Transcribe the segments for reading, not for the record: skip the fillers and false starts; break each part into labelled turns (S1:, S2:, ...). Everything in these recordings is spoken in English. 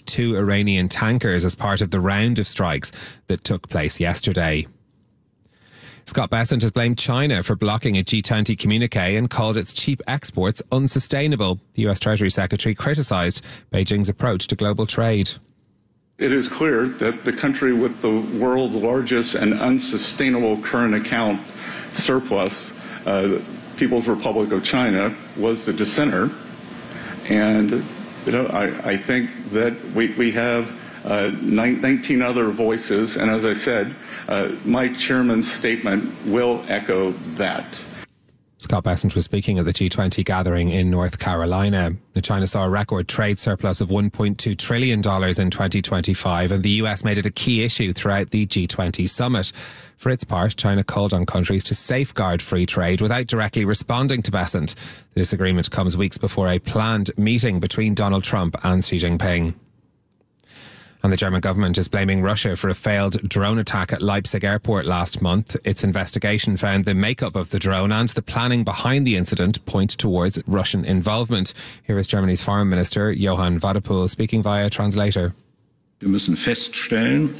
S1: 2 Iranian tankers as part of the round of strikes that took place yesterday. Scott Bessent has blamed China for blocking a G20 communique and called its cheap exports unsustainable. The US Treasury Secretary criticised Beijing's approach to global trade.
S2: It is clear that the country with the world's largest and unsustainable current account surplus, People's Republic of China, was the dissenter. And I think that we have 19 other voices, and as I said, my chairman's statement will echo that.
S1: Scott Bessent was speaking at the G20 gathering in North Carolina. China saw a record trade surplus of $1.2 trillion in 2025, and the US made it a key issue throughout the G20 summit. For its part, China called on countries to safeguard free trade without directly responding to Bessent. The disagreement comes weeks before a planned meeting between Donald Trump and Xi Jinping. And the German government is blaming Russia for a failed drone attack at Leipzig airport last month. Its investigation found the makeup of the drone and the planning behind the incident point towards Russian involvement. Here is Germany's Foreign Minister Johann Wadephul speaking via a translator.
S3: We must state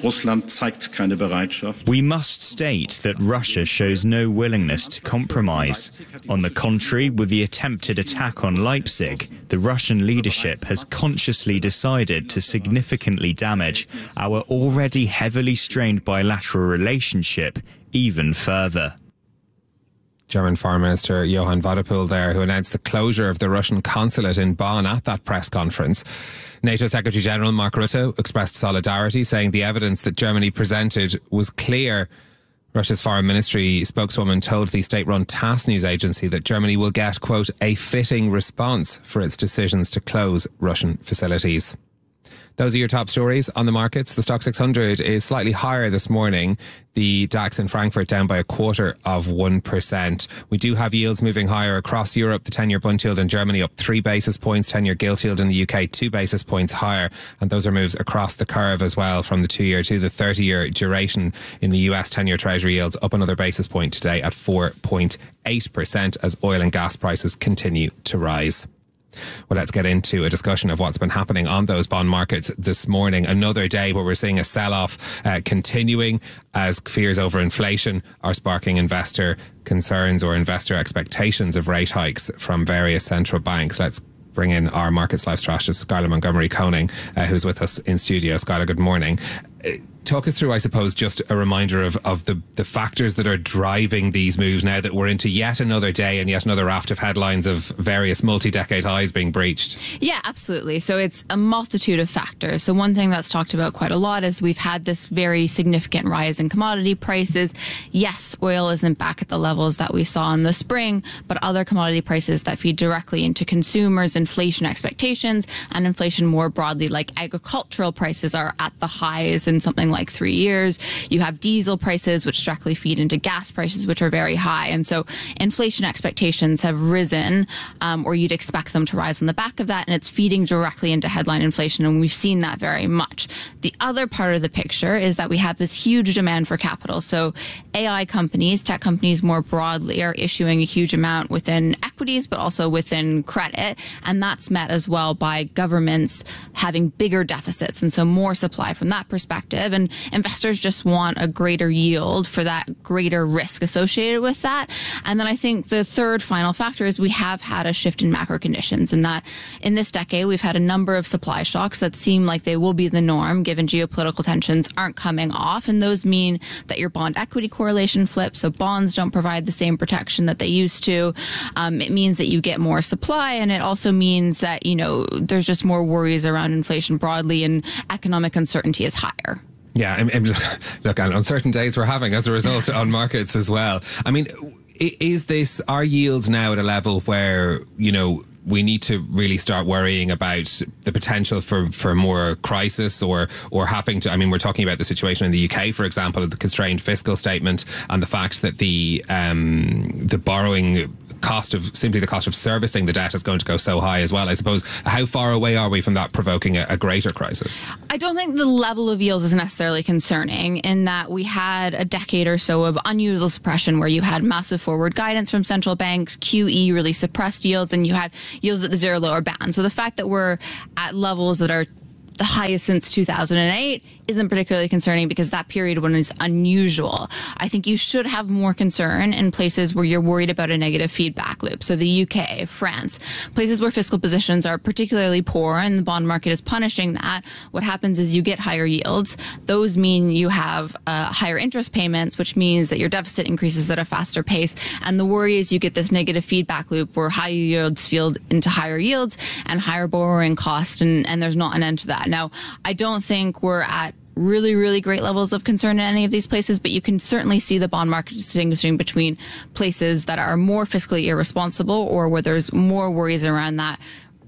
S3: that Russia shows no willingness to compromise. On the contrary, with the attempted attack on Leipzig, the Russian leadership has consciously decided to significantly damage our already heavily strained bilateral relationship even further.
S1: German Foreign Minister Johann Wadephul there, who announced the closure of the Russian consulate in Bonn at that press conference. NATO Secretary General Mark Rutte expressed solidarity, saying the evidence that Germany presented was clear. Russia's foreign ministry spokeswoman told the state-run TASS news agency that Germany will get, quote, a fitting response for its decisions to close Russian facilities. Those are your top stories on the markets. The Stoxx 600 is slightly higher this morning. The DAX in Frankfurt down by 0.25%. We do have yields moving higher across Europe. The 10-year Bund yield in Germany up 3 basis points. 10-year gilt yield in the UK 2 basis points higher. And those are moves across the curve as well, from the 2-year to the 30-year duration. In the US, 10-year Treasury yields up another basis point today at 4.8% as oil and gas prices continue to rise. Well, let's get into a discussion of what's been happening on those bond markets this morning. Another day where we're seeing a sell-off continuing as fears over inflation are sparking investor concerns or investor expectations of rate hikes from various central banks. Let's bring in our Markets Live strategist, Skylar Montgomery-Koning, who's with us in studio. Skylar, good morning. Talk us through, I suppose, just a reminder of the factors that are driving these moves now that we're into yet another day and yet another raft of headlines of various multi-decade highs being breached.
S4: Yeah, absolutely. So it's a multitude of factors. So one thing that's talked about quite a lot is we've had this very significant rise in commodity prices. Yes, oil isn't back at the levels that we saw in the spring, but other commodity prices that feed directly into consumers' inflation expectations and inflation more broadly, like agricultural prices, are at the highs in something like 3 years. You have diesel prices, which directly feed into gas prices, which are very high. And so inflation expectations have risen, or you'd expect them to rise on the back of that, and it's feeding directly into headline inflation, and we've seen that very much. The other part of the picture is that we have this huge demand for capital. So AI companies, tech companies more broadly, are issuing a huge amount within equities, but also within credit, and that's met as well by governments having bigger deficits, and so more supply from that perspective. And investors just want a greater yield for that greater risk associated with that. And then I think the third final factor is we have had a shift in macro conditions, and that in this decade we've had a number of supply shocks that seem like they will be the norm given geopolitical tensions aren't coming off, and those mean that your bond equity correlation flips, so bonds don't provide the same protection that they used to. It means that you get more supply, and it also means that, you know, there's just more worries around inflation broadly, and economic uncertainty is higher.
S1: Yeah, and look, and uncertain days we're having as a result on markets as well. I mean, are yields now at a level where, you know, we need to really start worrying about the potential for more crisis or having to, I mean, we're talking about the situation in the UK, for example, the constrained fiscal statement and the fact that the borrowing cost of servicing the debt is going to go so high as well. I suppose, how far away are we from that provoking a greater crisis? I
S4: don't think the level of yields is necessarily concerning, in that we had a decade or so of unusual suppression where you had massive forward guidance from central banks, QE really suppressed yields, and you had yields at the zero lower band. So the fact that we're at levels that are the highest since 2008 isn't particularly concerning because that period was unusual. I think you should have more concern in places where you're worried about a negative feedback loop. So the UK, France, places where fiscal positions are particularly poor and the bond market is punishing that. What happens is you get higher yields. Those mean you have higher interest payments, which means that your deficit increases at a faster pace. And the worry is you get this negative feedback loop where higher yields feed into higher yields and higher borrowing cost, and there's not an end to that. Now, I don't think we're at really, really great levels of concern in any of these places, but you can certainly see the bond market distinguishing between places that are more fiscally irresponsible or where there's more worries around that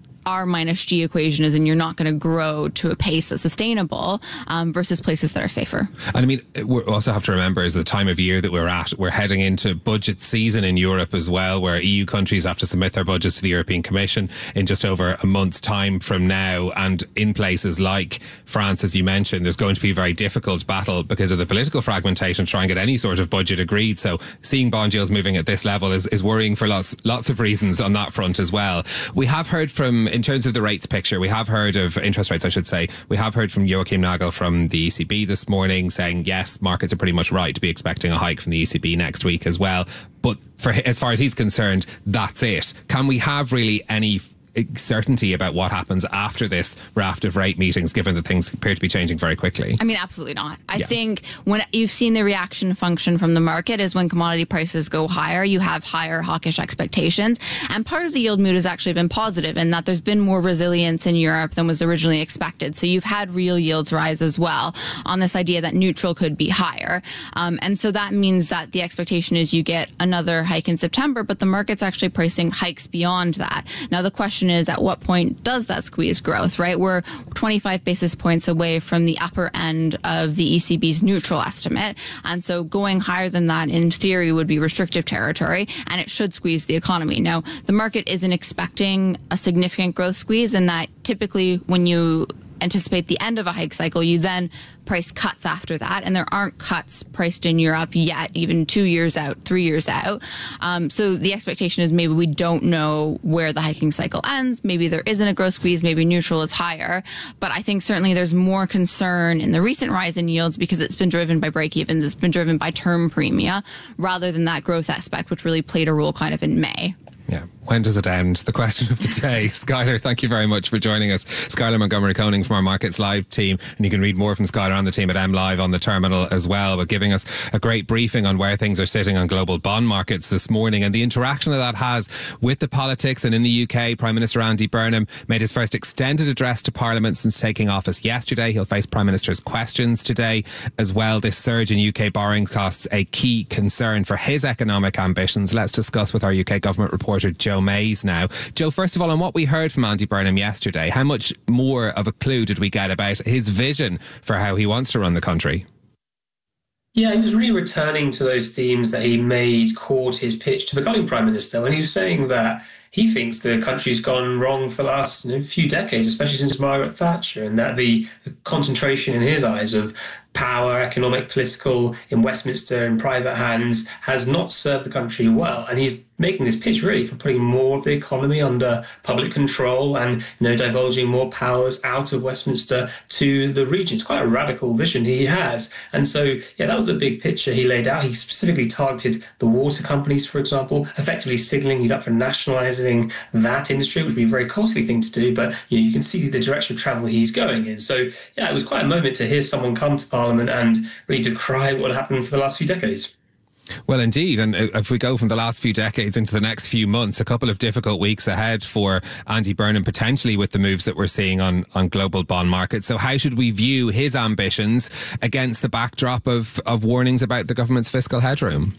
S4: R minus G equation is, and you're not going to grow to a pace that's sustainable, versus places that are safer.
S1: And I mean, we also have to remember is the time of year that we're at. We're heading into budget season in Europe as well, where EU countries have to submit their budgets to the European Commission in just over a month's time from now. And in places like France, as you mentioned, there's going to be a very difficult battle because of the political fragmentation to try and get any sort of budget agreed. So seeing bond yields moving at this level is worrying for lots of reasons on that front as well. We have heard from, in terms of the rates picture, we have heard of interest rates, I should say. We have heard from Joachim Nagel from the ECB this morning saying, yes, markets are pretty much right to be expecting a hike from the ECB next week as well. But as far as he's concerned, that's it. Can we have really any certainty about what happens after this raft of rate meetings, given that things appear to be changing very quickly?
S4: I mean, absolutely not. I think when you've seen the reaction function from the market is when commodity prices go higher, you have higher hawkish expectations. And part of the yield mood has actually been positive in that there's been more resilience in Europe than was originally expected. So you've had real yields rise as well on this idea that neutral could be higher. And so that means that the expectation is you get another hike in September, but the market's actually pricing hikes beyond that. Now, the question is, at what point does that squeeze growth, right? We're 25 basis points away from the upper end of the ECB's neutral estimate. And so going higher than that, in theory, would be restrictive territory, and it should squeeze the economy. Now, the market isn't expecting a significant growth squeeze, and that typically when you anticipate the end of a hike cycle, you then price cuts after that. And there aren't cuts priced in Europe yet, even 2 years out, 3 years out. So the expectation is maybe we don't know where the hiking cycle ends. Maybe there isn't a growth squeeze. Maybe neutral is higher. But I think certainly there's more concern in the recent rise in yields because it's been driven by break-evens. It's been driven by term premia rather than that growth aspect, which really played a role kind of in May.
S1: Yeah. When does it end? The question of the day. Skylar, thank you very much for joining us. Skylar Montgomery Koning from our Markets Live team. And you can read more from Skylar and the team at MLive on the terminal as well, but giving us a great briefing on where things are sitting on global bond markets this morning and the interaction that has with the politics. And in the UK, Prime Minister Andy Burnham made his first extended address to Parliament since taking office yesterday. He'll face Prime Minister's questions today as well. This surge in UK borrowing costs a key concern for his economic ambitions. Let's discuss with our UK government reporter Joe Mays now. Joe, first of all, on what we heard from Andy Burnham yesterday, how much more of a clue did we get about his vision for how he wants to run the country?
S5: Yeah, he was really returning to those themes that he made core to his pitch to becoming Prime Minister, when he was saying that he thinks the country's gone wrong for the last few decades, especially since Margaret Thatcher, and that the concentration in his eyes of power, economic, political, in Westminster in private hands has not served the country well. And he's making this pitch really for putting more of the economy under public control and divulging more powers out of Westminster to the region. It's quite a radical vision he has. And so, yeah, that was the big picture he laid out. He specifically targeted the water companies, for example, effectively signalling he's up for nationalising that industry, which would be a very costly thing to do. But you can see the direction of travel he's going in. So, yeah, it was quite a moment to hear someone come to Parliament and really decry what happened for the last few decades.
S1: Well, indeed. And if we go from the last few decades into the next few months, a couple of difficult weeks ahead for Andy Burnham, potentially with the moves that we're seeing on global bond markets. So how should we view his ambitions against the backdrop of warnings about the government's fiscal headroom?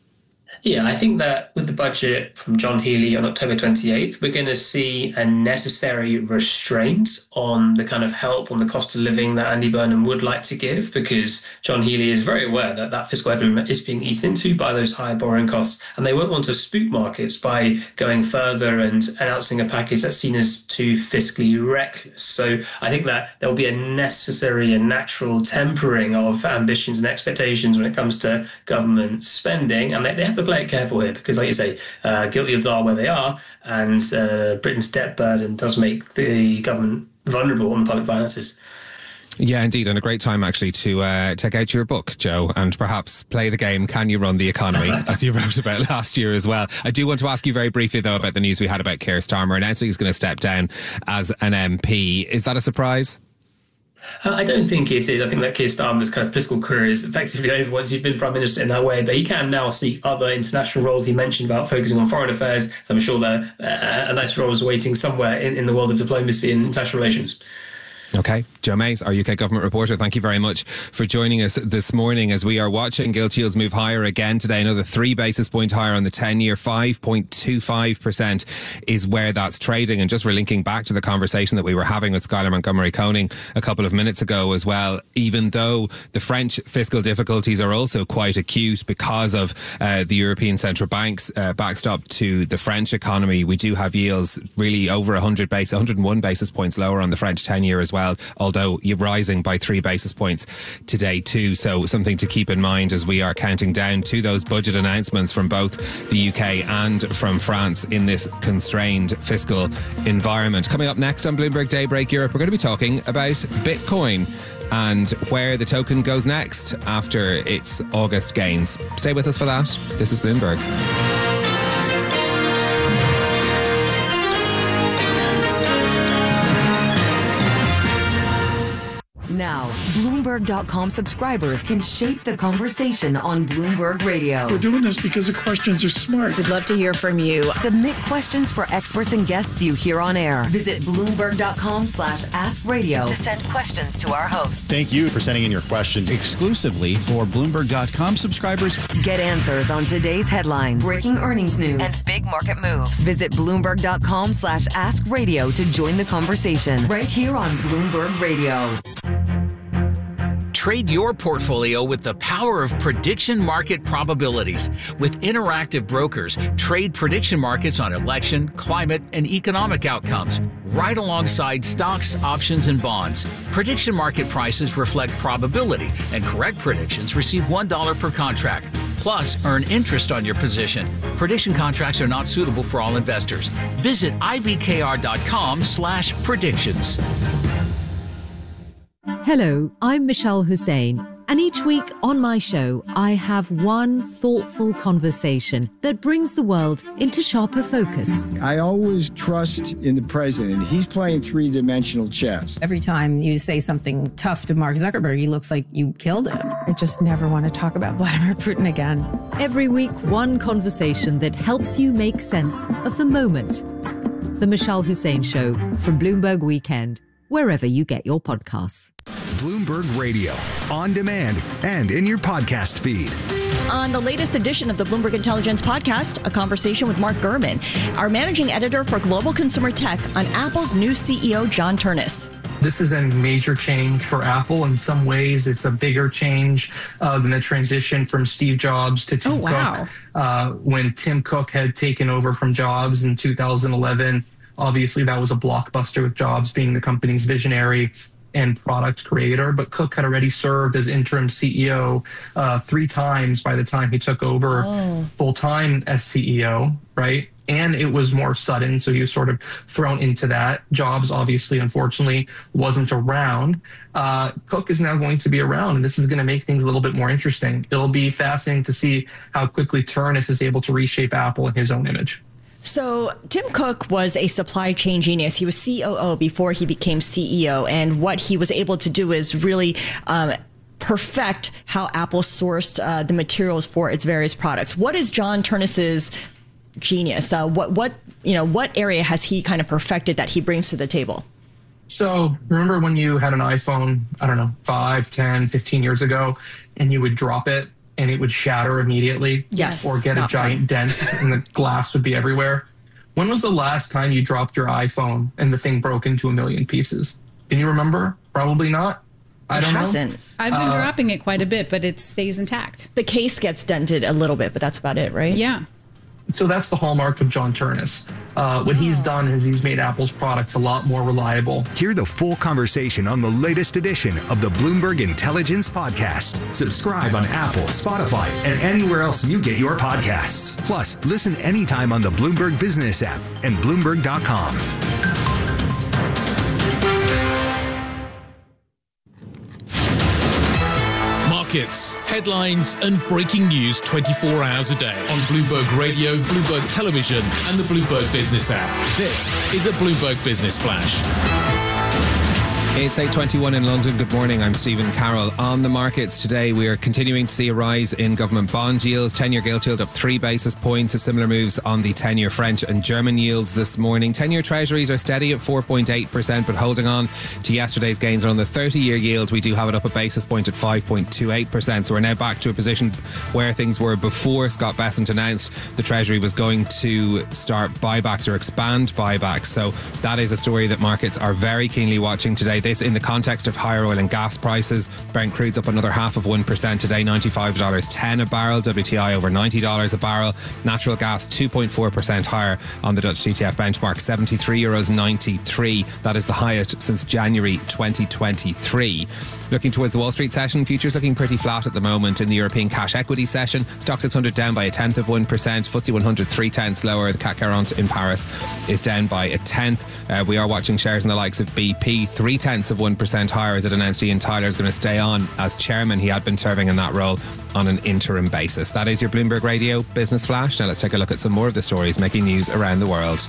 S5: Yeah, I think that with the budget from John Healey on October 28th, we're going to see a necessary restraint on the kind of help on the cost of living that Andy Burnham would like to give, because John Healey is very aware that that fiscal headroom is being eased into by those higher borrowing costs, and they won't want to spook markets by going further and announcing a package that's seen as too fiscally reckless. So I think that there'll be a necessary and natural tempering of ambitions and expectations when it comes to government spending, and they have to play it careful here because, like you say, gilt yields are where they are, and Britain's debt burden does make the government vulnerable on the public finances.
S1: Yeah, indeed. And a great time, actually, to take out your book, Joe, and perhaps play the game, Can You Run the Economy, as you wrote about last year as well. I do want to ask you very briefly, though, about the news we had about Keir Starmer announcing he's going to step down as an MP. Is that a surprise?
S5: I don't think it is. I think that Keir Starmer's kind of political career is effectively over once you've been Prime Minister in that way, but he can now seek other international roles. He mentioned about focusing on foreign affairs, so I'm sure that a nice role is waiting somewhere in the world of diplomacy and international relations.
S1: Okay, Joe Mays, our UK government reporter, thank you very much for joining us this morning as we are watching gilt yields move higher again today. Another 3 basis point higher on the 10-year, 5.25% is where that's trading. And just relinking back to the conversation that we were having with Skylar Montgomery-Koning a couple of minutes ago as well, even though the French fiscal difficulties are also quite acute because of the European Central Bank's backstop to the French economy, we do have yields really over 101 basis points lower on the French 10-year as well, although you're rising by 3 basis points today too. So something to keep in mind as we are counting down to those budget announcements from both the UK and from France in this constrained fiscal environment. Coming up next on Bloomberg Daybreak Europe, we're going to be talking about Bitcoin and where the token goes next after its August gains. Stay with us for that. This is Bloomberg.
S6: Now, Bloomberg.com subscribers can shape the conversation on Bloomberg Radio.
S7: We're doing this because the questions are smart.
S6: We'd love to hear from you. Submit questions for experts and guests you hear on air. Visit Bloomberg.com/AskRadio to send questions to our hosts.
S8: Thank you for sending in your questions exclusively for Bloomberg.com subscribers.
S6: Get answers on today's headlines, breaking earnings news, and big market moves. Visit Bloomberg.com/AskRadio to join the conversation right here on Bloomberg Radio.
S9: Trade your portfolio with the power of prediction market probabilities. With Interactive Brokers, trade prediction markets on election, climate, and economic outcomes, right alongside stocks, options, and bonds. Prediction market prices reflect probability, and correct predictions receive $1 per contract. Plus, earn interest on your position. Prediction contracts are not suitable for all investors. Visit ibkr.com/predictions.
S10: Hello, I'm Michelle Hussein, and each week on my show, I have one thoughtful conversation that brings the world into sharper focus.
S11: I always trust in the president. He's playing three-dimensional chess.
S12: Every time you say something tough to Mark Zuckerberg, he looks like you killed him. I just never want to talk about Vladimir Putin again.
S10: Every week, one conversation that helps you make sense of the moment. The Michelle Hussein Show from Bloomberg Weekend, wherever you get your podcasts.
S13: Bloomberg Radio, on demand and in your podcast feed.
S14: On the latest edition of the Bloomberg Intelligence Podcast, a conversation with Mark Gurman, our managing editor for global consumer tech, on Apple's new CEO, John Ternus.
S15: This is a major change for Apple. In some ways, it's a bigger change than the transition from Steve Jobs to Tim Cook. When Tim Cook had taken over from Jobs in 2011, obviously that was a blockbuster with Jobs being the company's visionary and product creator, but Cook had already served as interim CEO 3 times by the time he took over full-time as CEO, right? And it was more sudden, so he was sort of thrown into that. Jobs, obviously, unfortunately, wasn't around. Cook is now going to be around, and this is going to make things a little bit more interesting. It'll be fascinating to see how quickly Ternus is able to reshape Apple in his own image.
S14: So Tim Cook was a supply chain genius. He was COO before he became CEO. And what he was able to do is really perfect how Apple sourced the materials for its various products. What is John Ternus's genius? What area has he kind of perfected that he brings to the table?
S15: So remember when you had an iPhone, 5, 10, 15 years ago, and you would drop it and it would shatter immediately,
S14: yes,
S15: or get a giant dent and the glass would be everywhere? When was the last time you dropped your iPhone and the thing broke into a million pieces? Can you remember? Probably not. I don't know.
S16: I've been dropping it quite a bit, but it stays intact.
S14: The case gets dented a little bit, but that's about it, right?
S16: Yeah.
S15: So that's the hallmark of John Ternus. What he's done is he's made Apple's products a lot more reliable.
S13: Hear the full conversation on the latest edition of the Bloomberg Intelligence Podcast. Subscribe on Apple, Spotify, and anywhere else you get your podcasts. Plus, listen anytime on the Bloomberg Business app and Bloomberg.com.
S17: markets, headlines and breaking news 24 hours a day on Bloomberg Radio, Bloomberg Television and the Bloomberg Business app. This is a Bloomberg Business Flash.
S1: It's 8:21 in London. Good morning. I'm Stephen Carroll. On the markets today, we are continuing to see a rise in government bond yields. 10-year gilt yield up 3 basis points. A similar moves on the 10-year French and German yields this morning. 10-year treasuries are steady at 4.8%, but holding on to yesterday's gains on the 30-year yield. We do have it up a basis point at 5.28%. So we're now back to a position where things were before Scott Bessent announced the Treasury was going to start buybacks or expand buybacks. So that is a story that markets are very keenly watching today. This in the context of higher oil and gas prices. Brent crude's up another 0.5% today, $95.10 a barrel. WTI over $90 a barrel. Natural gas 2.4% higher on the Dutch TTF benchmark, €73.93. That is the highest since January 2023. Looking towards the Wall Street session, futures looking pretty flat at the moment. In the European cash equity session, Stoxx 600 down by 0.1%, FTSE 100 0.3 lower. The CAC 40 in Paris is down by 0.1%. We are watching shares in the likes of BP 0.3% higher as it announced Ian Tyler is going to stay on as chairman. He had been serving in that role on an interim basis. That is your Bloomberg Radio Business Flash. Now let's take a look at some more of the stories making news around the world.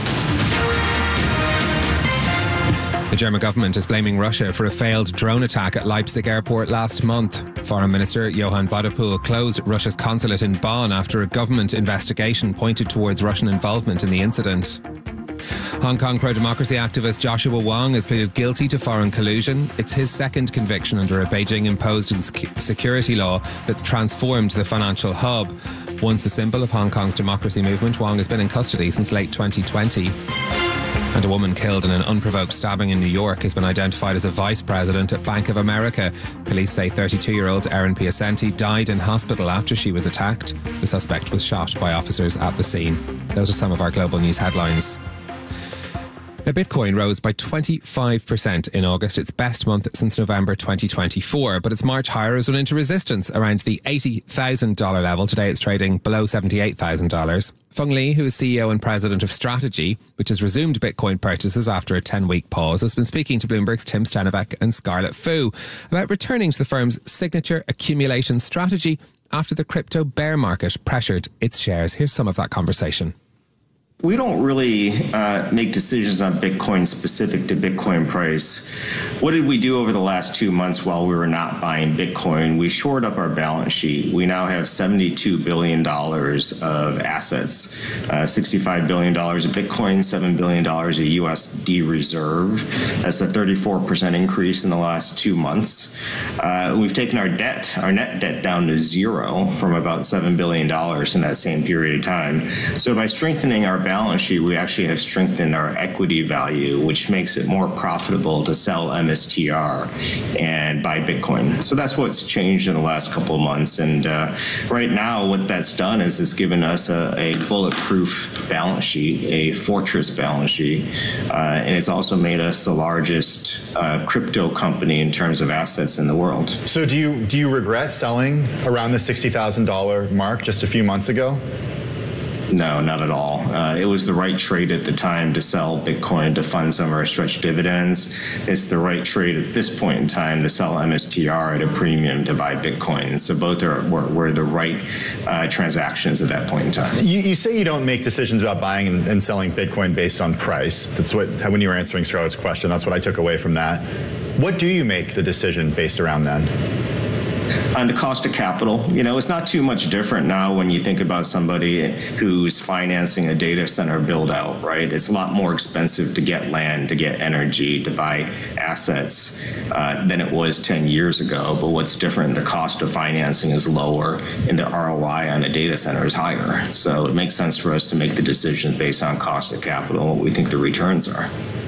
S1: The German government is blaming Russia for a failed drone attack at Leipzig airport last month. Foreign Minister Johann Wadephul closed Russia's consulate in Bonn after a government investigation pointed towards Russian involvement in the incident. Hong Kong pro-democracy activist Joshua Wong has pleaded guilty to foreign collusion. It's his second conviction under a Beijing-imposed security law that's transformed the financial hub. Once a symbol of Hong Kong's democracy movement, Wong has been in custody since late 2020. And a woman killed in an unprovoked stabbing in New York has been identified as a vice president at Bank of America. Police say 32-year-old Erin Piacenti died in hospital after she was attacked. The suspect was shot by officers at the scene. Those are some of our global news headlines. Now, Bitcoin rose by 25% in August, its best month since November 2024. But its March higher has run into resistance around the $80,000 level. Today it's trading below $78,000. Feng Li, who is CEO and president of Strategy, which has resumed Bitcoin purchases after a 10-week pause, has been speaking to Bloomberg's Tim Stenovec and Scarlett Fu about returning to the firm's signature accumulation strategy after the crypto bear market pressured its shares. Here's some of that conversation.
S18: We don't really make decisions on Bitcoin specific to Bitcoin price. What did we do over the last 2 months while we were not buying Bitcoin? We shored up our balance sheet. We now have $72 billion of assets, $65 billion of Bitcoin, $7 billion of USD reserve. That's a 34% increase in the last 2 months. We've taken our net debt down to zero from about $7 billion in that same period of time. So by strengthening our balance sheet, we actually have strengthened our equity value, which makes it more profitable to sell MSTR and buy Bitcoin. So that's what's changed in the last couple of months. And right now, what that's done is it's given us a bulletproof balance sheet, a fortress balance sheet, and it's also made us the largest crypto company in terms of assets in the world.
S19: So do you regret selling around the $60,000 mark just a few months ago?
S18: No, not at all. It was the right trade at the time to sell Bitcoin to fund some of our stretch dividends. It's the right trade at this point in time to sell MSTR at a premium to buy Bitcoin. So both were the right transactions at that point in time.
S19: You say you don't make decisions about buying and selling Bitcoin based on price. That's what, when you were answering Scarlett's question, that's what I took away from that. What do you make the decision based around then?
S18: On the cost of capital, it's not too much different now when you think about somebody who's financing a data center build out, right? It's a lot more expensive to get land, to get energy, to buy assets than it was 10 years ago. But what's different, the cost of financing is lower and the ROI on a data center is higher. So it makes sense for us to make the decision based on cost of capital and what we think the returns are.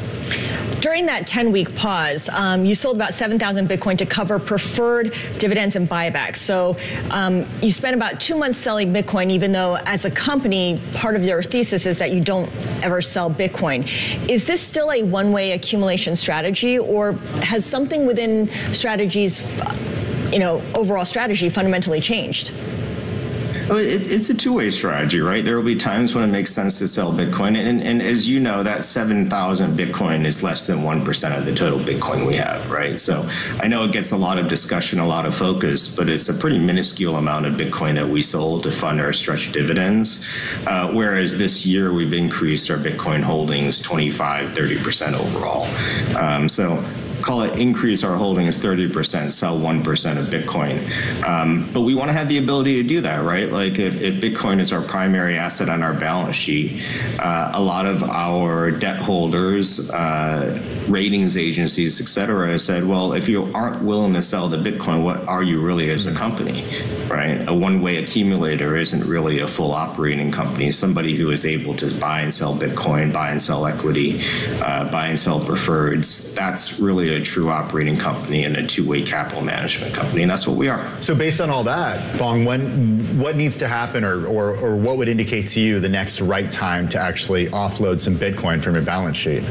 S14: During that 10-week pause, you sold about 7,000 Bitcoin to cover preferred dividends and buybacks. So you spent about 2 months selling Bitcoin, even though as a company, part of your thesis is that you don't ever sell Bitcoin. Is this still a one-way accumulation strategy, or has something within Strategy's overall strategy fundamentally changed?
S18: It's a two-way strategy, right? There will be times when it makes sense to sell Bitcoin. And as you know, that 7,000 Bitcoin is less than 1% of the total Bitcoin we have, right? So I know it gets a lot of discussion, a lot of focus, but it's a pretty minuscule amount of Bitcoin that we sold to fund our stretch dividends. Whereas this year we've increased our Bitcoin holdings 25, 30% overall. So call it increase our holdings 30%, sell 1% of Bitcoin. But we want to have the ability to do that, right? Like if Bitcoin is our primary asset on our balance sheet, a lot of our debt holders, ratings agencies, et cetera, said, well, if you aren't willing to sell the Bitcoin, what are you really as a company, right? A one-way accumulator isn't really a full operating company. Somebody who is able to buy and sell Bitcoin, buy and sell equity, buy and sell preferreds, that's really a true operating company and a two-way capital management company, and that's what we are.
S19: So based on all that, Phong, what needs to happen or what would indicate to you the next right time to actually offload some Bitcoin from your balance sheet?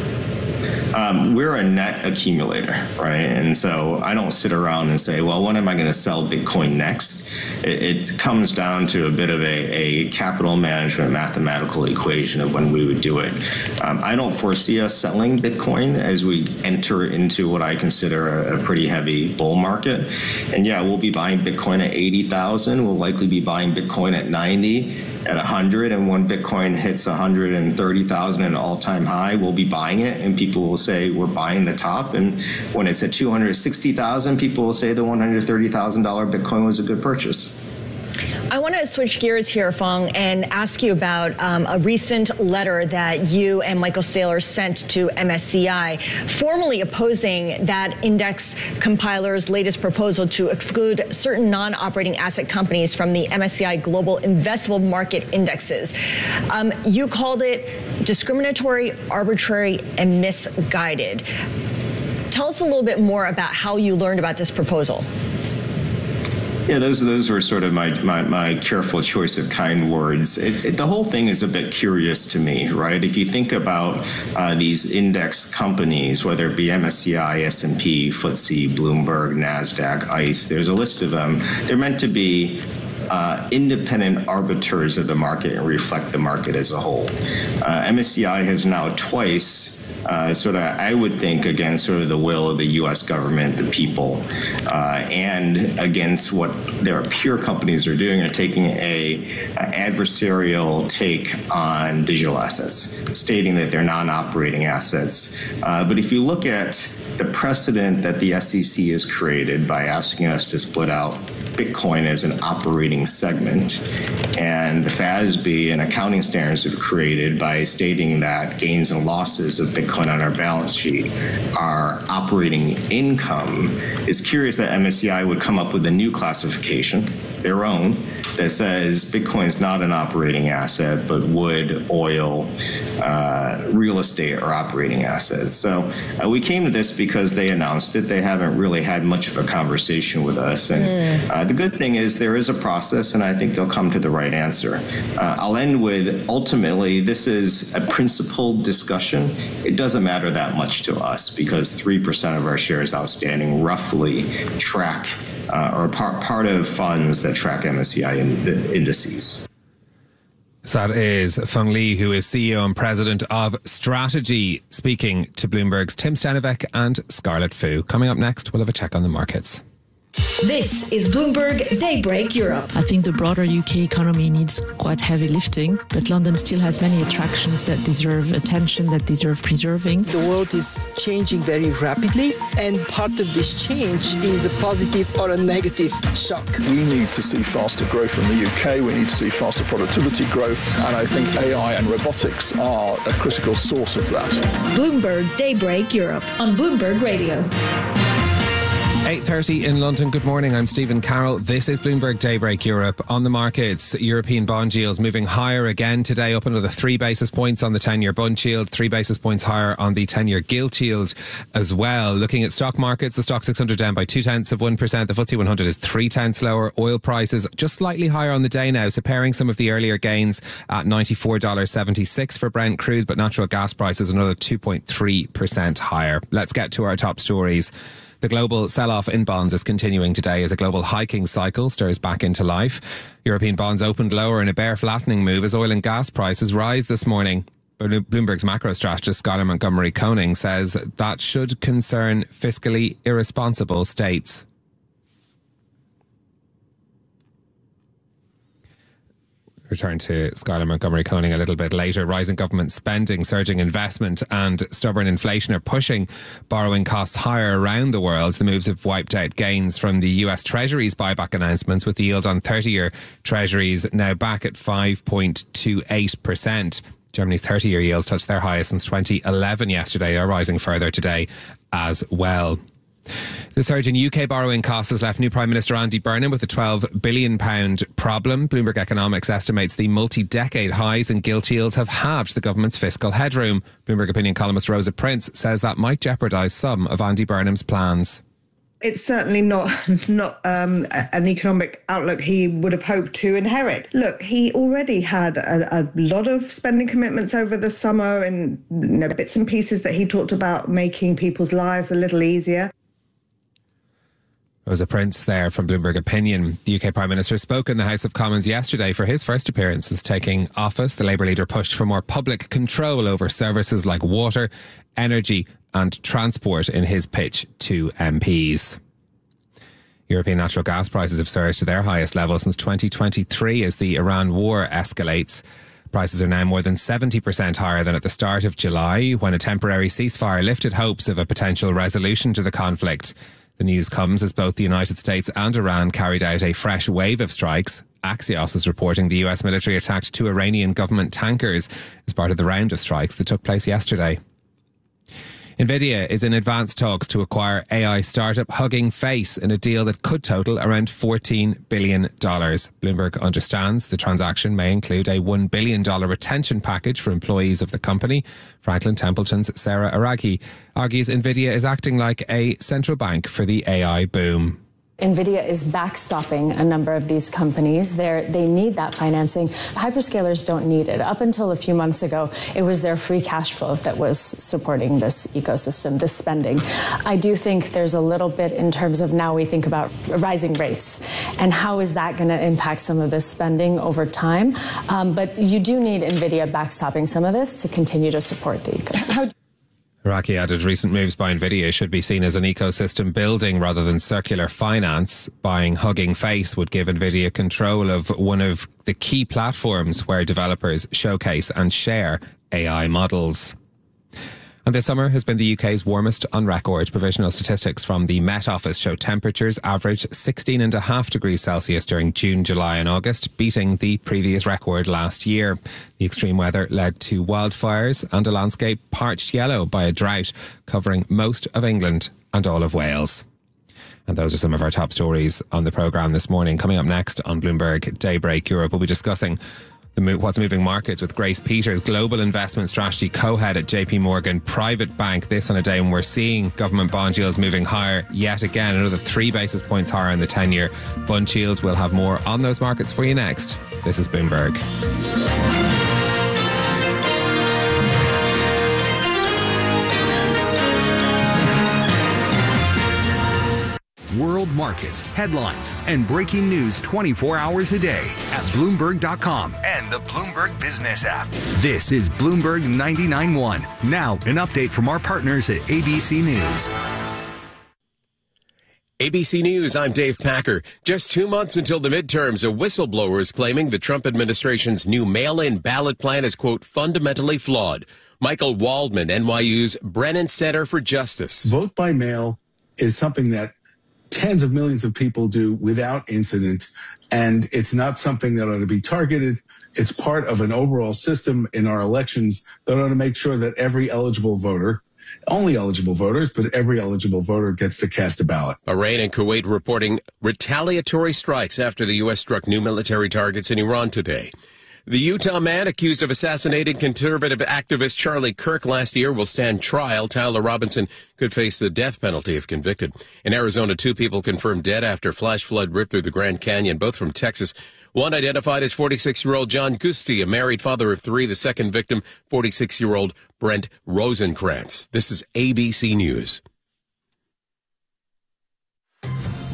S18: We're a net accumulator, right? And so I don't sit around and say, well, when am I going to sell Bitcoin next? It comes down to a bit of a capital management mathematical equation of when we would do it. I don't foresee us selling Bitcoin as we enter into what I consider a pretty heavy bull market. And yeah, we'll be buying Bitcoin at 80,000. We'll likely be buying Bitcoin at 90. At 100, and when Bitcoin hits 130,000, an all-time high, we'll be buying it, and people will say we're buying the top. And when it's at 260,000, people will say the $130,000 Bitcoin was a good purchase.
S14: I want to switch gears here, Phong, and ask you about a recent letter that you and Michael Saylor sent to MSCI, formally opposing that index compiler's latest proposal to exclude certain non-operating asset companies from the MSCI Global Investable Market Indexes. You called it discriminatory, arbitrary, and misguided. Tell us a little bit more about how you learned about this proposal.
S18: Yeah, those were sort of my careful choice of kind words. The whole thing is a bit curious to me, right? If you think about these index companies, whether it be MSCI, S&P, FTSE, Bloomberg, NASDAQ, ICE, there's a list of them. They're meant to be independent arbiters of the market and reflect the market as a whole. MSCI has now twice I would think, against sort of the will of the U.S. government, the people, and against what their peer companies are doing, are taking an adversarial take on digital assets, stating that they're non-operating assets. But if you look at the precedent that the SEC has created by asking us to split out Bitcoin as an operating segment, and the FASB and accounting standards have created by stating that gains and losses of Bitcoin on our balance sheet are operating income, it's curious that MSCI would come up with a new classification, their own, that says Bitcoin is not an operating asset, but wood, oil, real estate are operating assets. So we came to this because they announced it. They haven't really had much of a conversation with us. And the good thing is there is a process, and I think they'll come to the right answer. I'll end with, ultimately, this is a principled discussion. It doesn't matter that much to us because 3% of our shares outstanding roughly track or part of funds that track MSCI indices.
S1: So that is Phong Le, who is CEO and President of Strategy, speaking to Bloomberg's Tim Stenovec and Scarlett Fu. Coming up next, we'll have a check on the markets.
S20: This is Bloomberg Daybreak Europe.
S21: I think the broader UK economy needs quite heavy lifting, but London still has many attractions that deserve attention, that deserve preserving.
S22: The world is changing very rapidly, and part of this change is a positive or a negative shock.
S7: We need to see faster growth in the UK. We need to see faster productivity growth, and I think AI and robotics are a critical source of that.
S20: Bloomberg Daybreak Europe on Bloomberg Radio.
S1: 8:30 in London. Good morning. I'm Stephen Carroll. This is Bloomberg Daybreak Europe. On the markets, European bond yields moving higher again today, up another 3 basis points on the 10-year bund yield, 3 basis points higher on the 10-year gilt yield as well. Looking at stock markets, the stock 600 down by 0.2%. The FTSE 100 is 0.3 lower. Oil prices just slightly higher on the day now, so pairing some of the earlier gains at $94.76 for Brent crude, but natural gas prices another 2.3% higher. Let's get to our top stories. The global sell-off in bonds is continuing today as a global hiking cycle stirs back into life. European bonds opened lower in a bear flattening move as oil and gas prices rise this morning. Bloomberg's macro strategist Schuyler Montgomery Koning says that should concern fiscally irresponsible states. Return to Schuyler Montgomery Koning a little bit later. Rising government spending, surging investment and stubborn inflation are pushing borrowing costs higher around the world. The moves have wiped out gains from the US Treasury's buyback announcements, with the yield on 30-year Treasuries now back at 5.28%. Germany's 30-year yields touched their highest since 2011 yesterday. They are rising further today as well. The surge in UK borrowing costs has left new Prime Minister Andy Burnham with a £12 billion problem. Bloomberg Economics estimates the multi-decade highs in gilt yields have halved the government's fiscal headroom. Bloomberg opinion columnist Rosa Prince says that might jeopardise some of Andy Burnham's plans.
S2: It's certainly not an economic outlook he would have hoped to inherit. Look, he already had a lot of spending commitments over the summer and bits and pieces that he talked about making people's lives a little easier.
S1: Rosa Prince there from Bloomberg Opinion. The UK Prime Minister spoke in the House of Commons yesterday for his first appearance since taking office. The Labour leader pushed for more public control over services like water, energy and transport in his pitch to MPs. European natural gas prices have surged to their highest level since 2023 as the Iran war escalates. Prices are now more than 70% higher than at the start of July, when a temporary ceasefire lifted hopes of a potential resolution to the conflict. The news comes as both the United States and Iran carried out a fresh wave of strikes. Axios is reporting the US military attacked 2 Iranian government tankers as part of the round of strikes that took place yesterday. Nvidia is in advanced talks to acquire AI startup Hugging Face in a deal that could total around $14 billion. Bloomberg understands the transaction may include a $1 billion retention package for employees of the company. Franklin Templeton's Sarah Araki argues Nvidia is acting like a central bank for the AI boom.
S3: NVIDIA is backstopping a number of these companies. They need that financing. Hyperscalers don't need it. Up until a few months ago, it was their free cash flow that was supporting this ecosystem, this spending. I do think there's a little bit in terms of now we think about rising rates and how is that going to impact some of this spending over time. But you do need NVIDIA backstopping some of this to continue to support the ecosystem.
S1: Araki added recent moves by Nvidia should be seen as an ecosystem building rather than circular finance. Buying Hugging Face would give Nvidia control of one of the key platforms where developers showcase and share AI models. And this summer has been the UK's warmest on record. Provisional statistics from the Met Office show temperatures averaged 16.5 degrees Celsius during June, July and August, beating the previous record last year. The extreme weather led to wildfires and a landscape parched yellow by a drought covering most of England and all of Wales. And those are some of our top stories on the programme this morning. Coming up next on Bloomberg Daybreak Europe, we'll be discussing what's moving markets with Grace Peters, Global Investment Strategy Co-Head at JP Morgan Private Bank. This on a day when we're seeing government bond yields moving higher yet again, another 3 basis points higher in the 10-year bond yield. We'll have more on those markets for you next. This is Bloomberg.
S13: World markets, headlines, and breaking news 24 hours a day at Bloomberg.com and the Bloomberg Business app. This is Bloomberg 99.1. Now, an update from our partners at ABC News.
S23: ABC News, I'm Dave Packer. Just 2 months until the midterms, a whistleblower is claiming the Trump administration's new mail-in ballot plan is, quote, fundamentally flawed. Michael Waldman, NYU's Brennan Center for Justice.
S24: Vote by mail is something that tens of millions of people do without incident, and it's not something that ought to be targeted. It's part of an overall system in our elections that ought to make sure that every eligible voter, only eligible voters, but every eligible voter gets to cast a ballot.
S23: Bahrain and Kuwait reporting retaliatory strikes after the U.S. struck new military targets in Iran today. The Utah man accused of assassinating conservative activist Charlie Kirk last year will stand trial. Tyler Robinson could face the death penalty if convicted. In Arizona, 2 people confirmed dead after flash flood ripped through the Grand Canyon, both from Texas. One identified as 46-year-old John Gusti, a married father of 3. The second victim, 46-year-old Brent Rosenkrantz. This is ABC News.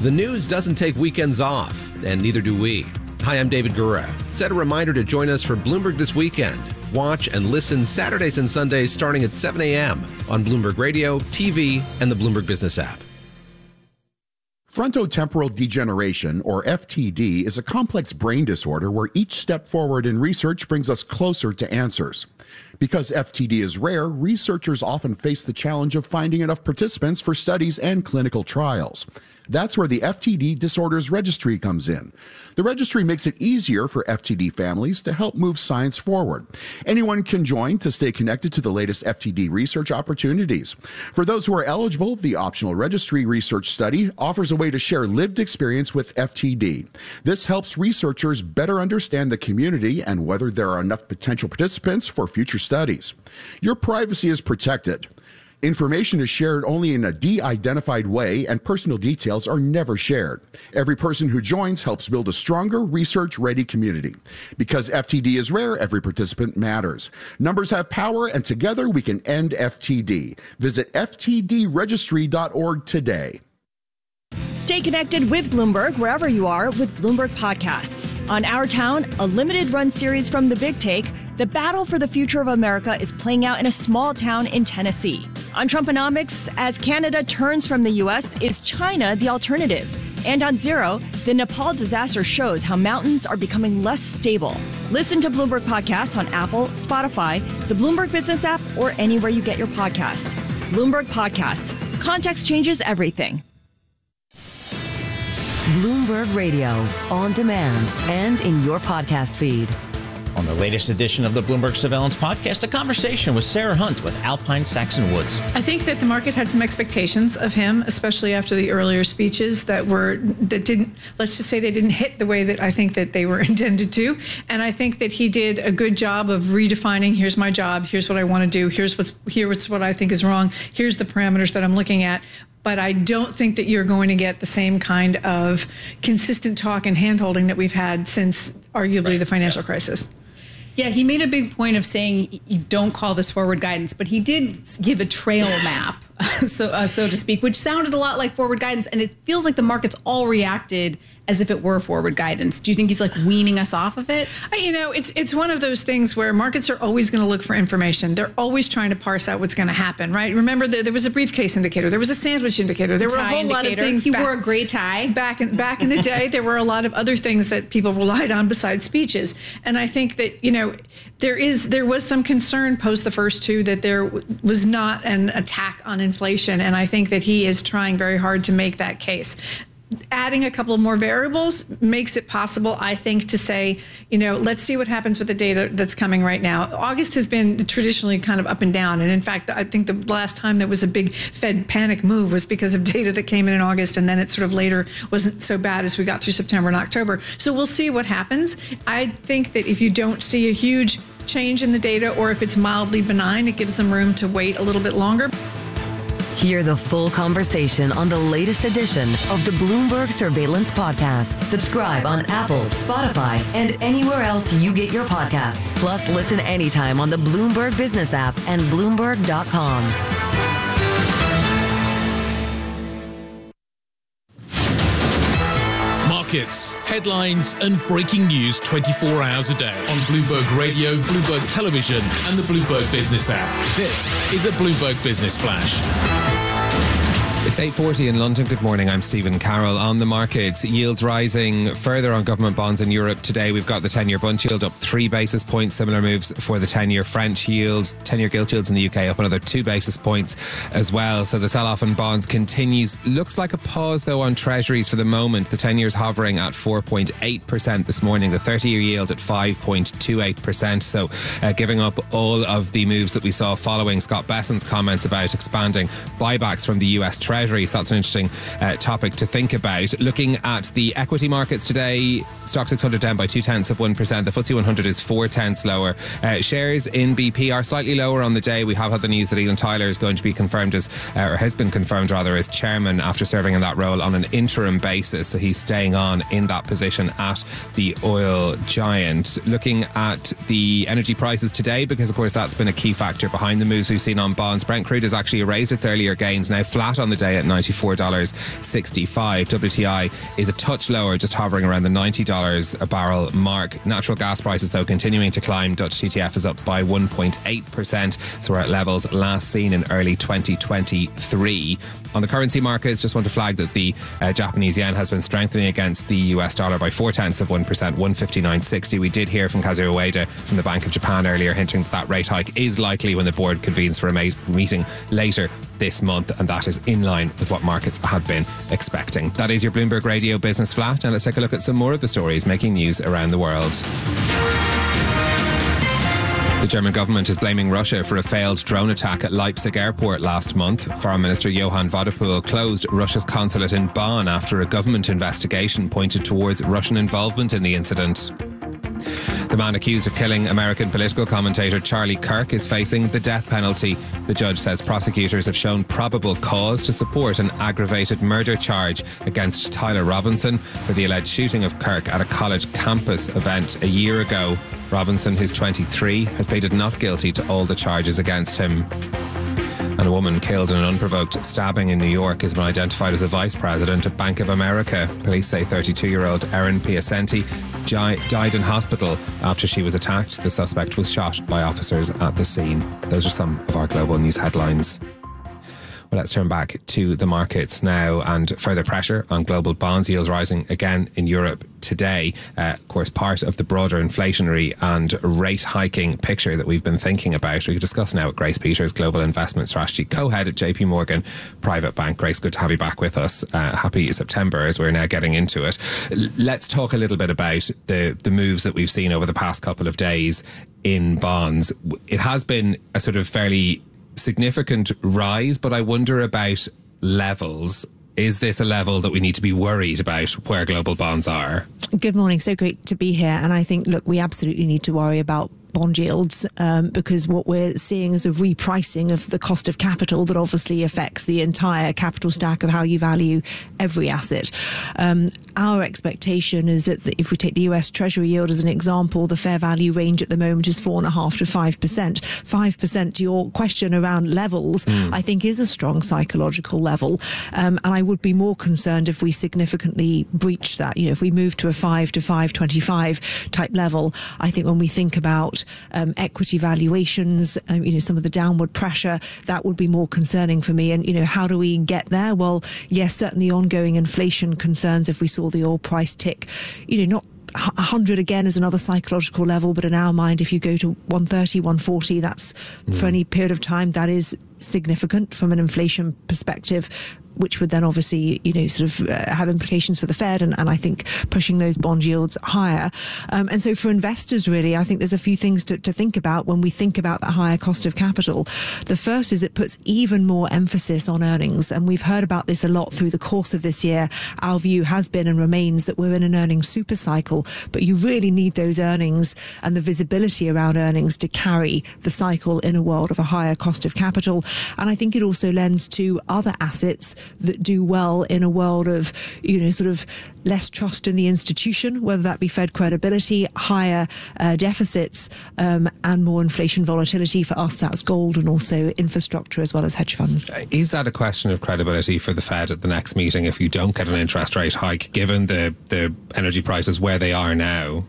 S23: The news doesn't take weekends off, and neither do we. Hi, I'm David Gura. Set a reminder to join us for Bloomberg This Weekend. Watch and listen Saturdays and Sundays starting at 7 a.m. on Bloomberg Radio, TV, and the Bloomberg Business app.
S4: Frontotemporal degeneration, or FTD, is a complex brain disorder where each step forward in research brings us closer to answers. Because FTD is rare, researchers often face the challenge of finding enough participants for studies and clinical trials. That's where the FTD Disorders Registry comes in. The registry makes it easier for FTD families to help move science forward. Anyone can join to stay connected to the latest FTD research opportunities. For those who are eligible, the optional registry research study offers a way to share lived experience with FTD. This helps researchers better understand the community and whether there are enough potential participants for future studies. Your privacy is protected. Information is shared only in a de-identified way, and personal details are never shared. Every person who joins helps build a stronger, research-ready community. Because FTD is rare, every participant matters. Numbers have power, and together we can end FTD. Visit ftdregistry.org today.
S14: Stay connected with Bloomberg wherever you are with Bloomberg Podcasts. On Our Town, a limited-run series from The Big Take, the battle for the future of America is playing out in a small town in Tennessee. On Trumponomics, as Canada turns from the U.S., is China the alternative? And on Zero, the Nepal disaster shows how mountains are becoming less stable. Listen to Bloomberg Podcasts on Apple, Spotify, the Bloomberg Business app, or anywhere you get your podcasts. Bloomberg Podcasts. Context changes everything.
S5: Bloomberg Radio, on demand and in your podcast feed.
S6: On the latest edition of the Bloomberg Surveillance Podcast, a conversation with Sarah Hunt with Alpine Saxon Woods.
S8: I think that the market had some expectations of him, especially after the earlier speeches that didn't, let's just say they didn't hit the way that I think that they were intended to. And I think that he did a good job of redefining, here's my job, here's what I want to do, here's what I think is wrong, here's the parameters that I'm looking at. But I don't think that you're going to get the same kind of consistent talk and handholding that we've had since arguably the financial crisis.
S16: Yeah, he made a big point of saying you don't call this forward guidance, but he did give a trail map, so to speak, which sounded a lot like forward guidance, and it feels like the markets all reacted as if it were forward guidance. Do you think he's like weaning us off of it?
S8: You know, it's one of those things where markets are always going to look for information. They're always trying to parse out what's going to happen, right? Remember, there was a briefcase indicator. There was a sandwich indicator. There were a whole lot of things.
S16: He wore a gray tie.
S8: Back in the day, there were a lot of other things that people relied on besides speeches. And I think that, you know, there was some concern post the first two that there was not an attack on inflation. And I think that he is trying very hard to make that case. Adding a couple of more variables makes it possible, I think, to say, you know, let's see what happens with the data that's coming right now. August has been traditionally kind of up and down. And in fact, I think the last time there was a big Fed panic move was because of data that came in August. And then it sort of later wasn't so bad as we got through September and October. So we'll see what happens. I think that if you don't see a huge change in the data, or if it's mildly benign, it gives them room to wait a little bit longer.
S5: Hear the full conversation on the latest edition of the Bloomberg Surveillance Podcast. Subscribe on Apple, Spotify, and anywhere else you get your podcasts. Plus, listen anytime on the Bloomberg Business app and Bloomberg.com.
S17: Markets, headlines, and breaking news 24 hours a day on Bloomberg Radio, Bloomberg Television, and the Bloomberg Business app. This is a Bloomberg Business Flash.
S1: It's 8:40 in London. Good morning. I'm Stephen Carroll. On the markets, yields rising further on government bonds in Europe today. We've got the 10-year bund yield up 3 basis points. Similar moves for the 10-year French yields. 10-year gilt yields in the UK up another 2 basis points as well. So the sell-off in bonds continues. Looks like a pause, though, on treasuries for the moment. The 10-year's hovering at 4.8% this morning. The 30-year yield at 5.28%. So giving up all of the moves that we saw following Scott Bessent's comments about expanding buybacks from the US Treasury. So that's an interesting topic to think about. Looking at the equity markets today, Stoxx 600 down by 0.2%. The FTSE 100 is 0.4 lower. Shares in BP are slightly lower on the day. We have had the news that Elon Tyler is going to be confirmed as, or has been confirmed rather, as chairman after serving in that role on an interim basis. So he's staying on in that position at the oil giant. Looking at the energy prices today, because of course that's been a key factor behind the moves we've seen on bonds. Brent crude has actually erased its earlier gains, now flat on the day today at $94.65. WTI is a touch lower, just hovering around the $90 a barrel mark. Natural gas prices, though, continuing to climb. Dutch TTF is up by 1.8%, so we're at levels last seen in early 2023. On the currency markets, just want to flag that the Japanese yen has been strengthening against the US dollar by 0.4%, 159.60. We did hear from Kazuo Ueda from the Bank of Japan earlier, hinting that rate hike is likely when the board convenes for a meeting later this month, and that is in line with what markets had been expecting. That is your Bloomberg Radio Business Flat, and let's take a look at some more of the stories making news around the world. The German government is blaming Russia for a failed drone attack at Leipzig airport last month. Foreign Minister Johann Wadephul closed Russia's consulate in Bonn after a government investigation pointed towards Russian involvement in the incident. The man accused of killing American political commentator Charlie Kirk is facing the death penalty. The judge says prosecutors have shown probable cause to support an aggravated murder charge against Tyler Robinson for the alleged shooting of Kirk at a college campus event a year ago. Robinson, who's 23, has pleaded not guilty to all the charges against him. And a woman killed in an unprovoked stabbing in New York has been identified as a vice president of Bank of America. Police say 32-year-old Erin Piacenti died in hospital after she was attacked. The suspect was shot by officers at the scene. Those are some of our global news headlines. Well, let's turn back to the markets now, and further pressure on global bonds yields rising again in Europe today. Of course, part of the broader inflationary and rate hiking picture that we've been thinking about. We can discuss now with Grace Peters, Global Investment Strategy Co-Head at JP Morgan Private Bank. Grace, good to have you back with us. Happy September as we're now getting into it. Let's talk a little bit about the moves that we've seen over the past couple of days in bonds. It has been a sort of fairly significant rise, but I wonder about levels. Is this a level that we need to be worried about where global bonds are?
S9: Good morning. So great to be here. And I think, look, we absolutely need to worry about bond yields because what we're seeing is a repricing of the cost of capital that obviously affects the entire capital stack of how you value every asset. Our expectation is that if we take the US Treasury yield as an example, the fair value range at the moment is 4.5% to 5%. 5%, to your question around levels, I think is a strong psychological level. And I would be more concerned if we significantly breach that. You know, if we move to a 5 to 5.25 type level, I think when we think about equity valuations, some of the downward pressure, that would be more concerning for me. And, how do we get there? Well, yes, certainly ongoing inflation concerns if we saw the oil price tick, not 100 again is another psychological level, but in our mind, if you go to 130, 140, that's for any period of time, that is significant from an inflation perspective, which would then obviously, have implications for the Fed and I think pushing those bond yields higher. And so for investors, really, I think there's a few things to think about when we think about that higher cost of capital. The first is it puts even more emphasis on earnings. And we've heard about this a lot through the course of this year. Our view has been and remains that we're in an earnings super cycle, but you really need those earnings and the visibility around earnings to carry the cycle in a world of a higher cost of capital. And I think it also lends to other assets that do well in a world of, sort of less trust in the institution, whether that be Fed credibility, higher deficits, and more inflation volatility. For us, that's gold and also infrastructure as well as hedge funds.
S1: Is that a question of credibility for the Fed at the next meeting if you don't get an interest rate hike, given the energy prices where they are now?